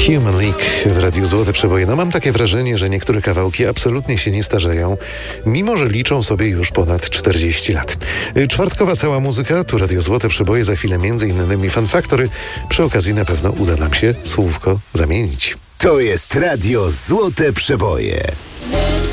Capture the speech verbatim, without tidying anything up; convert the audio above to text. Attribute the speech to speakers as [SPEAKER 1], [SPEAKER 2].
[SPEAKER 1] Human League w Radiu Złote Przeboje. No mam takie wrażenie, że niektóre kawałki absolutnie się nie starzeją, mimo że liczą sobie już ponad czterdzieści lat. Czwartkowa cała muzyka, tu Radio Złote Przeboje, za chwilę między innymi Fun Factory. Przy okazji na pewno uda nam się słówko zamienić.
[SPEAKER 2] To jest Radio Złote Przeboje.